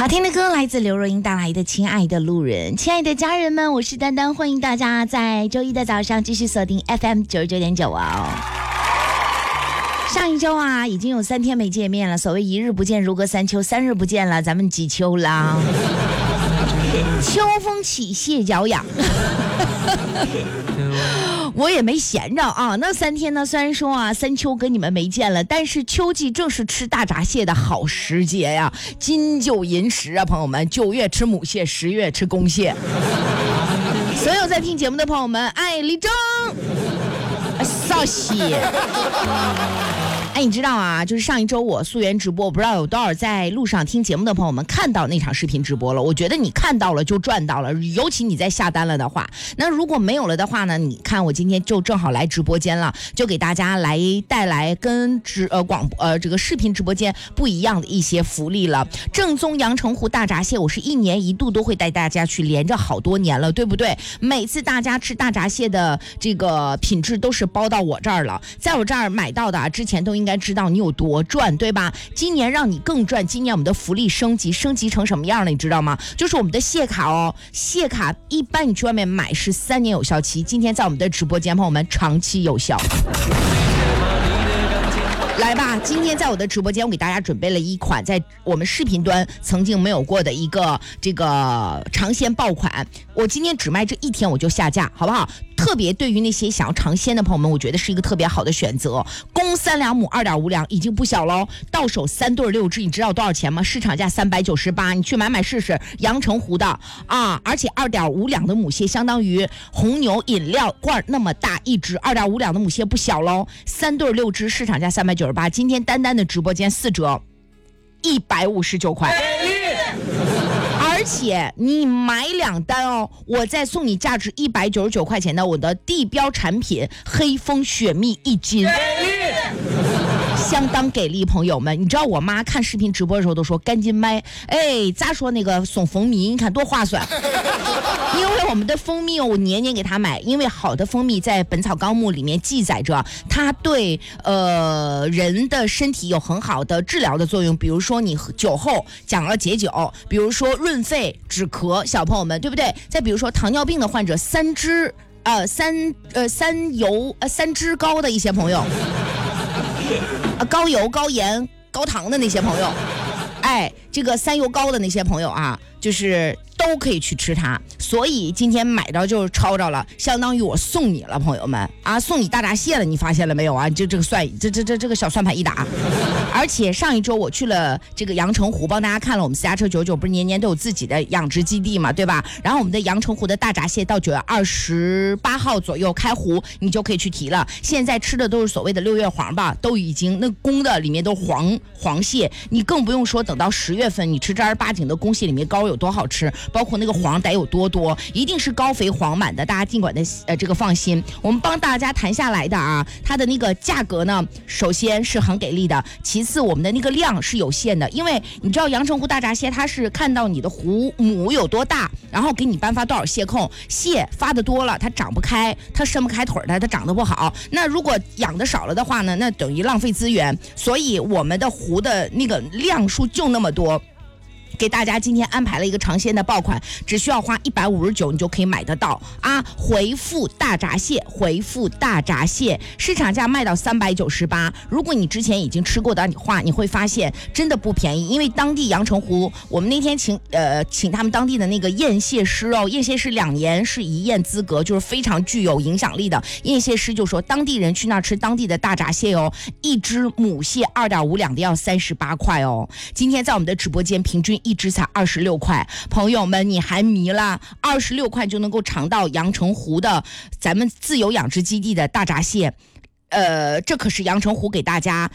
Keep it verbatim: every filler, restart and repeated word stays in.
好听的歌来自刘若英带来的《亲爱的路人》。亲爱的家人们，我是丹丹，欢迎大家在周一的早上继续锁定 F M 九十九点九哦。上一周啊，已经有三天没见面了。所谓一日不见如隔三秋，三日不见了，咱们几秋了？秋风起，蟹脚痒。我也没闲着啊，那三天呢，虽然说啊三秋跟你们没见了，但是秋季正是吃大闸蟹的好时节呀，金九银十啊，朋友们，九月吃母蟹，十月吃公蟹。所有在听节目的朋友们，哎，立正，少蟹。哎，你知道啊，就是上一周我溯源直播，我不知道有多少在路上听节目的朋友们看到那场视频直播了。我觉得你看到了就赚到了，尤其你在下单了的话。那如果没有了的话呢，你看我今天就正好来直播间了，就给大家来带来跟直呃广呃这个视频直播间不一样的一些福利了。正宗阳澄湖大闸蟹，我是一年一度都会带大家去，连着好多年了，对不对？每次大家吃大闸蟹的这个品质都是包到我这儿了，在我这儿买到的、啊、之前都应该知道你有多赚，对吧？今年让你更赚，今年我们的福利升级，升级成什么样了？你知道吗？就是我们的蟹卡哦，蟹卡一般你去外面买是三年有效期，今天在我们的直播间，朋友们长期有效。来吧，今天在我的直播间，我给大家准备了一款在我们视频端曾经没有过的一个这个尝鲜爆款。我今天只卖这一天我就下架，好不好？特别对于那些想要尝鲜的朋友们，我觉得是一个特别好的选择。公三两母二点五两已经不小喽，到手三对六只，你知道多少钱吗？市场价三百九十八，你去买买试试。阳澄湖的啊，而且二点五两的母蟹相当于红牛饮料罐那么大一只，二点五两的母蟹不小喽，三对六只，市场价三百九十八，今天单单的直播间四折，一百五十九块。而且你买两单哦，我再送你价值一百九十九块钱的我的地标产品黑蜂雪蜜一斤，相当给力。朋友们，你知道我妈看视频直播的时候都说赶紧买，哎，咋说那个送蜂蜜，你看多划算。因为我们的蜂蜜哦，我年年给她买，因为好的蜂蜜在《本草纲目》里面记载着，它对呃人的身体有很好的治疗的作用。比如说你酒后讲了解酒，比如说润肺止咳，小朋友们对不对？再比如说糖尿病的患者，三脂呃三呃三油呃三脂高的一些朋友，啊高油高盐高糖的那些朋友，哎，这个三油高的那些朋友啊，就是都可以去吃它。所以今天买着就抄着了，相当于我送你了，朋友们啊，送你大闸蟹了，你发现了没有啊？这这个算这这这这个小算盘一打。而且上一周我去了这个阳澄湖，帮大家看了我们私家车九九不是年年都有自己的养殖基地嘛，对吧？然后我们的阳澄湖的大闸蟹到九月二十八号左右开湖，你就可以去提了。现在吃的都是所谓的六月黄吧，都已经那公的里面都黄黄蟹，你更不用说等到十月份你吃正儿八经的公蟹里面膏有多好吃，包括那个黄得有多多，一定是高肥黄满的，大家尽管的呃这个放心。我们帮大家谈下来的啊，它的那个价格呢，首先是很给力的，其次我们的那个量是有限的，因为你知道阳澄湖大闸蟹它是看到你的湖母有多大，然后给你颁发多少蟹控，蟹发的多了它长不开，它伸不开腿的，它长得不好。那如果养的少了的话呢，那等于浪费资源，所以我们的湖的那个量数就那么多。给大家今天安排了一个尝鲜的爆款，只需要花一百五十九你就可以买得到啊！回复大闸蟹，回复大闸蟹，市场价卖到三百九十八。如果你之前已经吃过的话，你会发现真的不便宜，因为当地阳澄湖，我们那天请呃请他们当地的那个验蟹师哦，验蟹师两年是一验资格，就是非常具有影响力的验蟹师就说，当地人去那儿吃当地的大闸蟹哦，一只母蟹二点五两的要三十八块哦。今天在我们的直播间平均一只才二十六块，朋友们你还迷了？二十六块就能够尝到阳澄湖的咱们自由养殖基地的大闸蟹。呃，这可是阳澄湖给大家